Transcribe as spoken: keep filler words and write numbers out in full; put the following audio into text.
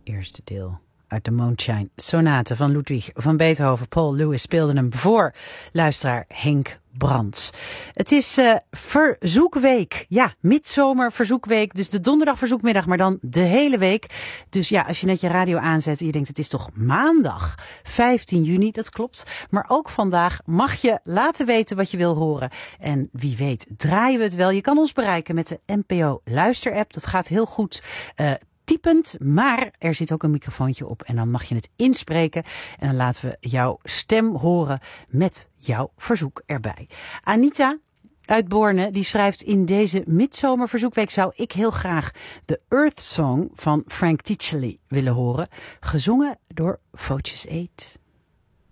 eerste deel uit de Mondschein Sonate van Ludwig van Beethoven. Paul Lewis speelde hem voor luisteraar Henk Brands. Het is uh, verzoekweek. Ja, midzomerverzoekweek. Dus de donderdag verzoekmiddag, maar dan de hele week. Dus ja, als je net je radio aanzet en je denkt het is toch maandag vijftien juni, dat klopt. Maar ook vandaag mag je laten weten wat je wil horen. En wie weet draaien we het wel. Je kan ons bereiken met de N P O luisterapp. Dat gaat heel goed. Uh, typend, maar er zit ook een microfoontje op en dan mag je het inspreken en dan laten we jouw stem horen met jouw verzoek erbij. Anita uit Borne, die schrijft: in deze midzomerverzoekweek zou ik heel graag de Earth Song van Frank Ticheli willen horen, gezongen door Footjes Eight.